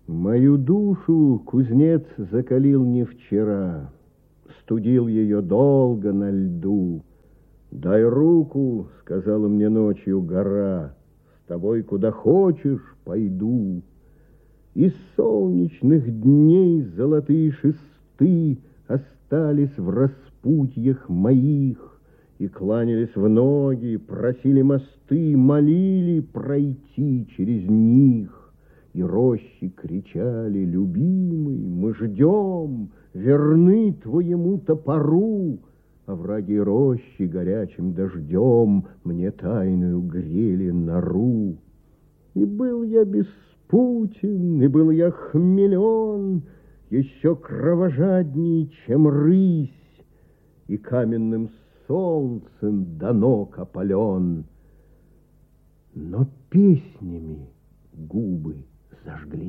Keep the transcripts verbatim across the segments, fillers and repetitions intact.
Мою душу кузнец закалил не вчера, студил ее долго на льду. «Дай руку, — сказала мне ночью гора, — с тобой куда хочешь пойду». Из солнечных дней золотые шесты остались в распутьях моих, и кланялись в ноги, просили мосты, молили пройти через них. И рощи кричали: «Любимый, мы ждем, верны твоему топору». Овраги и рощи горячим дождем мне тайную грели нору. И был я беспутен, и был я хмелен, еще кровожадней, чем рысь, и каменным солнцем до ног опален. Но песнями губы зажглись.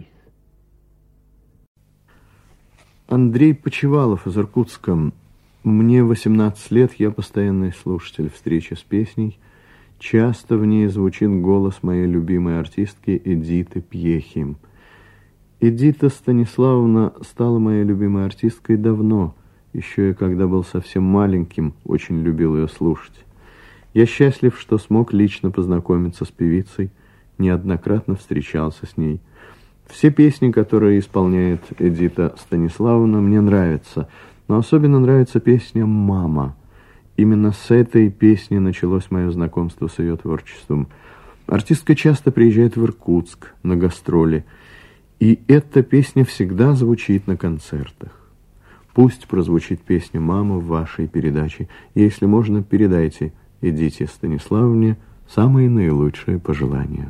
Андрей Почивалов из Иркутска. Мне восемнадцать лет, я постоянный слушатель встречи с песней. Часто в ней звучит голос моей любимой артистки Эдиты Пьехи. Эдита Станиславовна стала моей любимой артисткой давно. Еще и когда был совсем маленьким, очень любил ее слушать. Я счастлив, что смог лично познакомиться с певицей, неоднократно встречался с ней. Все песни, которые исполняет Эдита Станиславовна, мне нравятся, но особенно нравится песня «Мама». Именно с этой песни началось мое знакомство с ее творчеством. Артистка часто приезжает в Иркутск на гастроли, и эта песня всегда звучит на концертах. Пусть прозвучит песня «Мама» в вашей передаче. И, если можно, передайте Эдите Станиславовне самые наилучшие пожелания.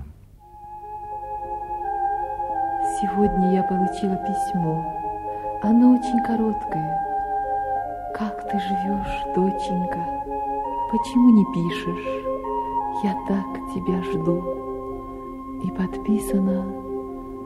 Сегодня я получила письмо. Оно очень короткое. Как ты живешь, доченька? Почему не пишешь? Я так тебя жду. И подписано